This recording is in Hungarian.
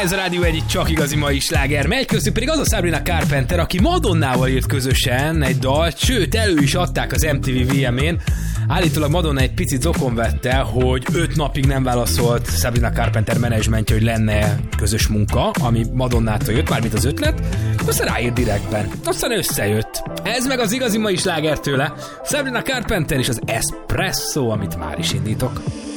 Ez a Rádió egyik csak igazi mai sláger. Megy köztük pedig az a Sabrina Carpenter, aki Madonnával írt közösen egy dalt, sőt elő is adták az MTV VMA-n. Állítólag Madonna egy picit zokon vette, hogy 5 napig nem válaszolt Sabrina Carpenter menedzsmentje, hogy lenne közös munka, ami Madonnától jött, mármint az ötlet, aztán ráírt direktben. Aztán összejött. Ez meg az igazi mai sláger tőle. Sabrina Carpenter és az Espresso, amit már is indítok.